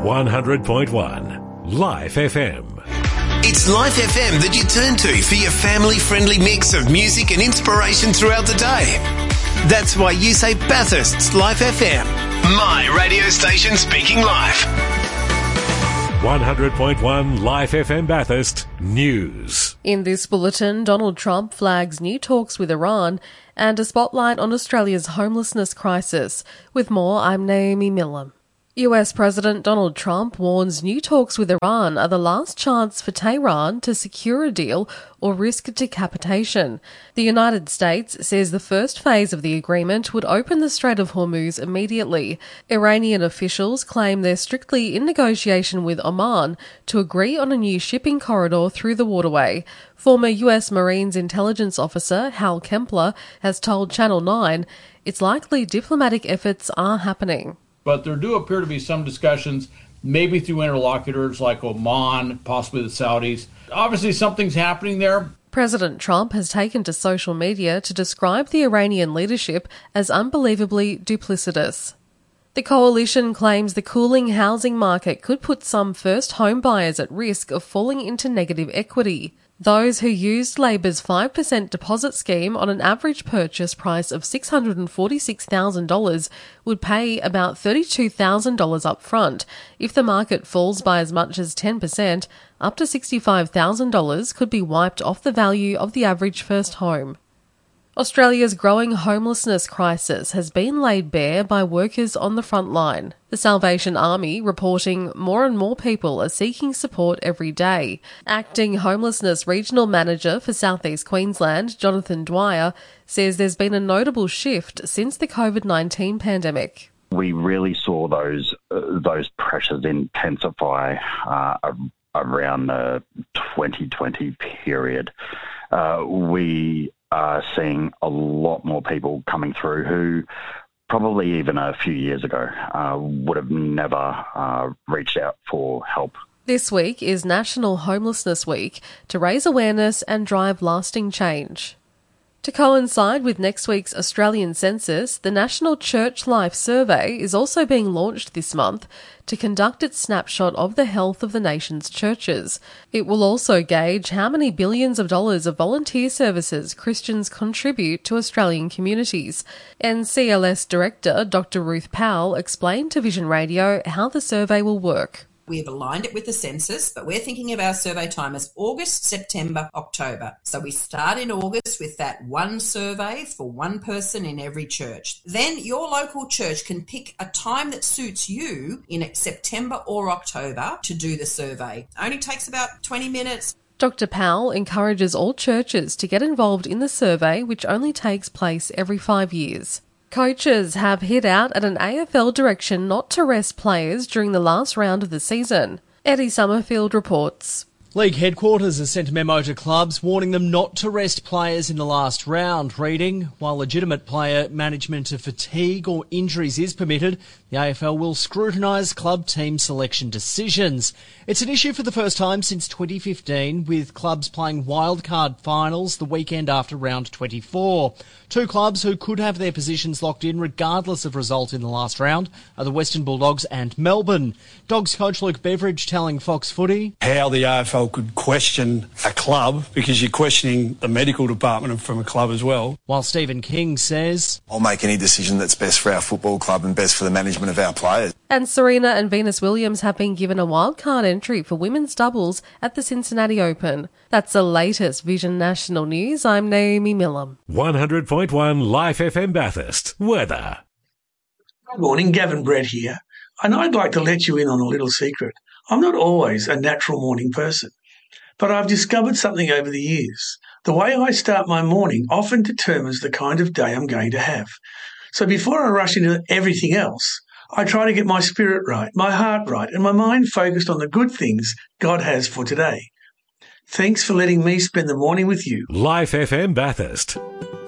100.1 Life FM. It's Life FM that you turn to for your family-friendly mix of music and inspiration throughout the day. That's why you say Bathurst's Life FM. My radio station speaking life. 100.1 Life FM Bathurst News. In this bulletin, Donald Trump flags new talks with Iran and a spotlight on Australia's homelessness crisis. With more, I'm Naomi Miller. US President Donald Trump warns new talks with Iran are the last chance for Tehran to secure a deal or risk decapitation. The United States says the first phase of the agreement would open the Strait of Hormuz immediately. Iranian officials claim they're strictly in negotiation with Oman to agree on a new shipping corridor through the waterway. Former US Marines intelligence officer Hal Kempler has told Channel 9 it's likely diplomatic efforts are happening. But there do appear to be some discussions, maybe through interlocutors like Oman, possibly the Saudis. Obviously, something's happening there. President Trump has taken to social media to describe the Iranian leadership as unbelievably duplicitous. The coalition claims the cooling housing market could put some first home buyers at risk of falling into negative equity. Those who used Labor's 5% deposit scheme on an average purchase price of $646,000 would pay about $32,000 up front. If the market falls by as much as 10%, up to $65,000 could be wiped off the value of the average first home. Australia's growing homelessness crisis has been laid bare by workers on the front line. The Salvation Army reporting more and more people are seeking support every day. Acting Homelessness Regional Manager for South East Queensland, Jonathan Dwyer, says there's been a notable shift since the COVID-19 pandemic. We really saw those pressures intensify around the 2020 period. We are seeing a lot more people coming through who probably even a few years ago would have never reached out for help. This week is National Homelessness Week to raise awareness and drive lasting change. To coincide with next week's Australian census, the National Church Life Survey is also being launched this month to conduct its snapshot of the health of the nation's churches. It will also gauge how many billions of dollars of volunteer services Christians contribute to Australian communities. NCLS Director Dr. Ruth Powell explained to Vision Radio how the survey will work. We have aligned it with the census, but we're thinking of our survey time as August, September, October. So we start in August with that one survey for one person in every church. Then your local church can pick a time that suits you in September or October to do the survey. It only takes about 20 minutes. Dr. Powell encourages all churches to get involved in the survey, which only takes place every 5 years. Coaches have hit out at an AFL direction not to rest players during the last round of the season. Eddie Summerfield reports. League headquarters has sent a memo to clubs warning them not to rest players in the last round, reading, while legitimate player management of fatigue or injuries is permitted, the AFL will scrutinise club team selection decisions. It's an issue for the first time since 2015, with clubs playing wildcard finals the weekend after round 24. Two clubs who could have their positions locked in regardless of result in the last round are the Western Bulldogs and Melbourne. Dogs coach Luke Beveridge telling Fox Footy how the AFL could question a club because you're questioning the medical department from a club as well. While Stephen King says, I'll make any decision that's best for our football club and best for the management of our players. And Serena and Venus Williams have been given a wildcard entry for women's doubles at the Cincinnati Open. That's the latest Vision National News. I'm Naomi Miller. 100.1 Life FM Bathurst. Weather. Good morning, Gavin Brett here. And I'd like to let you in on a little secret. I'm not always a natural morning person, but I've discovered something over the years. The way I start my morning often determines the kind of day I'm going to have. So before I rush into everything else, I try to get my spirit right, my heart right, and my mind focused on the good things God has for today. Thanks for letting me spend the morning with you. Life FM Bathurst.